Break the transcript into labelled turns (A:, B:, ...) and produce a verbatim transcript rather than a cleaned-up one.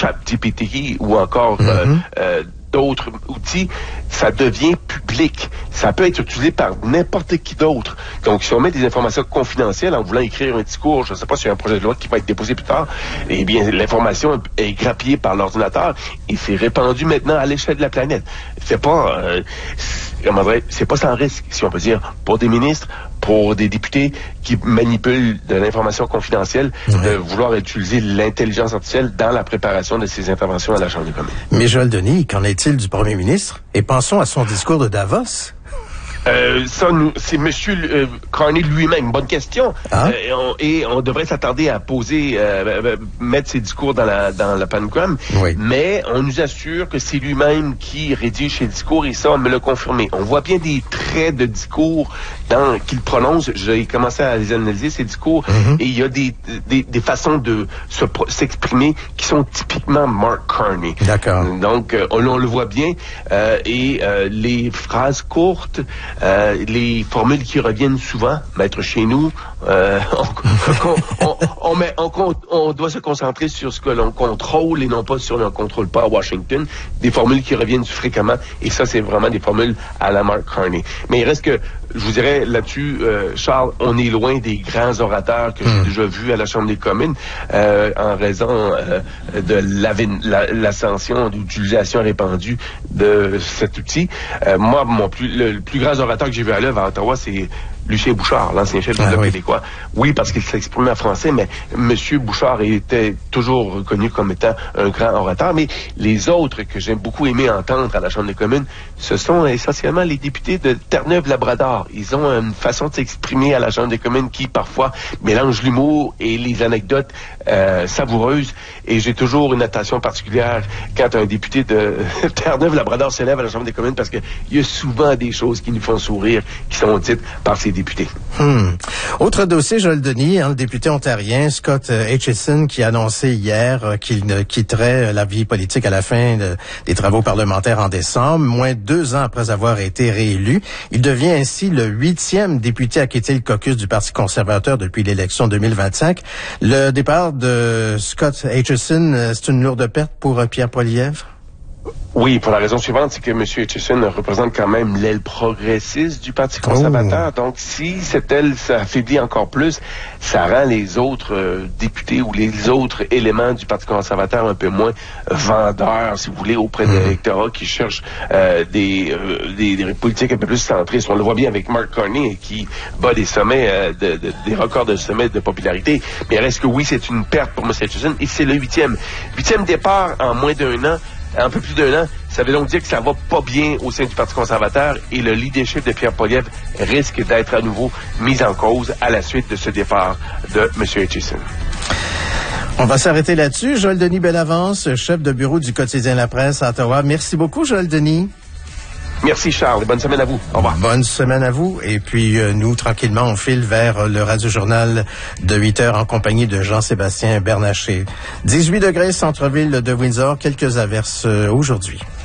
A: ChatGPT ou encore mm-hmm. euh, euh, d'autres outils, ça devient public. Ça peut être utilisé par n'importe qui d'autre. Donc, si on met des informations confidentielles en voulant écrire un discours, je ne sais pas sur un projet de loi qui va être déposé plus tard, eh bien, l'information est grappillée par l'ordinateur et c'est répandu maintenant à l'échelle de la planète. C'est pas, euh, c'est, c'est pas sans risque, si on peut dire, pour des ministres, pour des députés qui manipulent de l'information confidentielle, oui. de vouloir utiliser l'intelligence artificielle dans la préparation de ces interventions à la Chambre des communes. Mais
B: Joël Denis, qu'en est-il du premier ministre? Et pensons à son discours de Davos.
A: Euh, ça, nous, c'est Monsieur euh, Carney lui-même. Bonne question. Ah. Euh, et, on, et on devrait s'attarder à poser, euh, mettre ses discours dans la dans la panogramme. Oui. Mais on nous assure que c'est lui-même qui rédige ses discours et ça, on me l'a confirmé. On voit bien des traits de discours dans qu'il prononce. J'ai commencé à les analyser ces discours mm-hmm. et il y a des des, des façons de se, s'exprimer qui sont typiquement Mark Carney. D'accord. Donc euh, on, on le voit bien euh, et euh, les phrases courtes. Euh, les formules qui reviennent souvent, maître chez nous, euh, on, on, on, on, met, on, on doit se concentrer sur ce que l'on contrôle et non pas sur ce que l'on contrôle pas à Washington. Des formules qui reviennent fréquemment et ça, c'est vraiment des formules à la Mark Carney. Mais il reste que, je vous dirais là-dessus, euh, Charles, on est loin des grands orateurs que mmh. j'ai déjà vus à la Chambre des communes euh, en raison euh, de la, l'ascension, de l'utilisation répandue de cet outil. Euh, moi, mon plus, le, le plus grand orateur que j'ai vu à l'œuvre à Ottawa, c'est Lucien Bouchard, l'ancien chef du Bloc ah, oui. québécois. Oui, parce qu'il s'exprimait en français, mais M. Bouchard était toujours reconnu comme étant un grand orateur. Mais les autres que j'aime beaucoup aimer entendre à la Chambre des communes, ce sont essentiellement les députés de Terre-Neuve-Labrador. Ils ont une façon de s'exprimer à la Chambre des communes qui, parfois, mélange l'humour et les anecdotes euh, savoureuses. Et j'ai toujours une attention particulière quand un député de Terre-Neuve-Labrador s'élève à la Chambre des communes parce qu'il y a souvent des choses qui nous font sourire, qui sont dites par ces députés.
B: Hmm. Autre dossier, Joël Denis, hein, le député ontarien Scott Aitchison qui a annoncé hier euh, qu'il ne quitterait la vie politique à la fin de, des travaux parlementaires en décembre, moins de deux ans après avoir été réélu. Il devient ainsi le huitième député à quitter le caucus du Parti conservateur depuis l'élection deux mille vingt-cinq. Le départ de Scott Aitchison, c'est une lourde perte pour Pierre Poilievre?
A: Oui, pour la raison suivante, c'est que M. Aitchison représente quand même l'aile progressiste du Parti conservateur. Oh. Donc, si cette aile s'affaiblit encore plus, ça rend les autres euh, députés ou les autres éléments du Parti conservateur un peu moins vendeurs, si vous voulez, auprès de l'électorat qui cherche euh, des, euh, des, des politiques un peu plus centristes. On le voit bien avec Mark Carney qui bat des sommets, euh, de, de, des records de sommets de popularité. Mais il reste que oui, c'est une perte pour M. Aitchison et c'est le huitième. Huitième départ en moins d'un an. Un peu plus d'un an, ça veut donc dire que ça va pas bien au sein du Parti conservateur et le leadership de Pierre Poilievre risque d'être à nouveau mis en cause à la suite de ce départ de M. Aitchison.
B: On va s'arrêter là-dessus. Joël Denis Bellavance, chef de bureau du quotidien La Presse à Ottawa. Merci beaucoup, Joël Denis.
A: Merci Charles et bonne semaine à vous. Au revoir.
B: Bonne semaine à vous. Et puis euh, nous, tranquillement, on file vers le Radio-Journal de huit heures en compagnie de Jean-Sébastien Bernatchez. dix-huit degrés, centre-ville de Windsor, quelques averses euh, aujourd'hui.